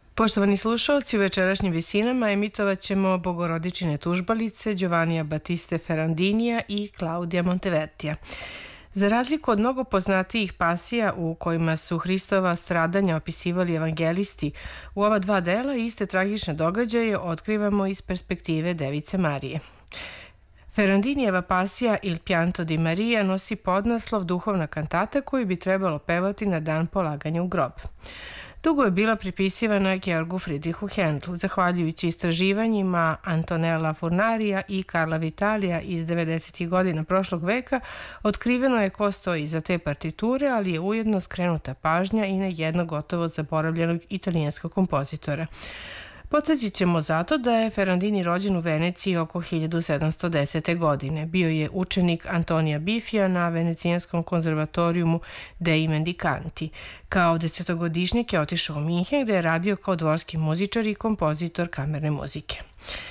Poštovani slušalci, u večerašnjim visinama emitovat ćemo Bogorodičine tužbalice Giovannija Battiste Ferrandinija i Claudia Montevertija. Za razliku od mnogo poznatijih pasija u kojima su Hristova stradanja opisivali evangelisti, u ova dva dela iste tragične događaje otkrivamo iz perspektive Device Marije. Ferrandinijeva pasija Il pianto di Maria nosi podnaslov duhovna kantata koju bi trebalo pevati na dan polaganja u grob. Dugo je bila pripisivana Georgu Friedrichu Händlu. Zahvaljujući istraživanjima Antonella Furnarija i Karla Vitalija iz 90. godina prošlog veka, otkriveno je ko stoji iza te partiture, ali je ujedno skrenuta pažnja i na jednog gotovo zaboravljenog italijanskog kompozitora. Podsjetit ćemo zato da je Ferrandini rođen u Veneciji oko 1710. godine. Bio je učenik Antonija Bifija na Venecijanskom konzervatorijumu Dei Mendicanti. Kao desetogodišnjak je otišao u Minhen gde je radio kao dvorski muzičar i kompozitor kamerne muzike.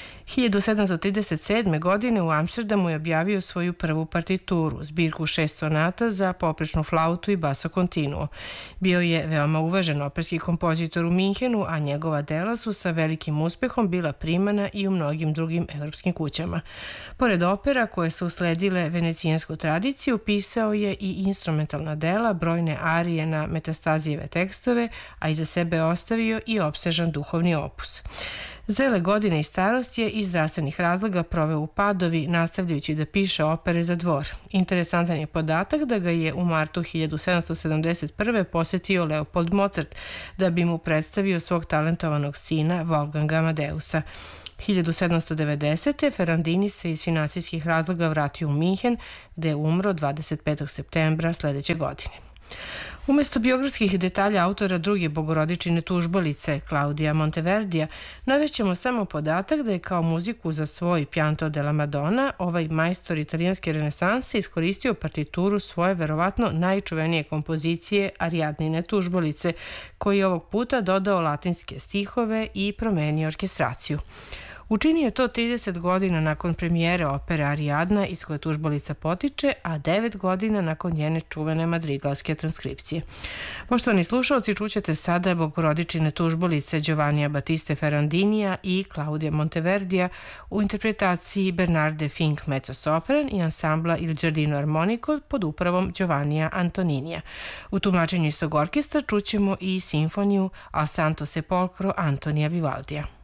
1737. godine u Amsterdamu je objavio svoju prvu partituru, zbirku 6 sonata za poprečnu flautu i basso continuo. Bio je veoma uvažen operski kompozitor u Minhenu, a njegova dela su sa velikim uspehom bila primana i u mnogim drugim evropskim kućama. Pored opera koje su usledile venecijansku tradiciju, pisao je i instrumentalna dela, brojne arije na Metastazijeve tekstove, a iza sebe ostavio i opsežan duhovni opus. Zrele godine i starost je iz zdravstvenih razloga proveo u Padovi, nastavljajući da piše opere za dvor. Interesantan je podatak da ga je u martu 1771. posetio Leopold Mozart da bi mu predstavio svog talentovanog sina Wolfganga Amadeusa. 1790. Ferrandini se iz finansijskih razloga vratio u Minhen, gde je umro 25. septembra sledeće godine. Umesto biografskih detalja autora druge Bogorodičine tužbalice, Claudia Monteverdija, navešćemo samo podatak da je kao muziku za svoj Pianto della Madonna ovaj majstor italijanske renesanse iskoristio partituru svoje verovatno najčuvenije kompozicije Ariadnine tužbalice, koji je ovog puta dodao latinske stihove i promenio orkestraciju. Učinio je to 30 godina nakon premijere opere Ariadna iz koje tužbalica potiče, a 9 godina nakon njene čuvene madrigalske transkripcije. Poštovani slušalci, čućete sada Bogorodičine tužbalice Giovannija Battiste Ferrandinija i Claudia Monteverdija u interpretaciji Bernarde Fink mezzosopran i ansambla Il Giardino Armonico pod upravom Giovannija Antoninija. U tumačenju istog orkestra čućemo i simfoniju Al Santo Sepolcro Antonija Vivaldija.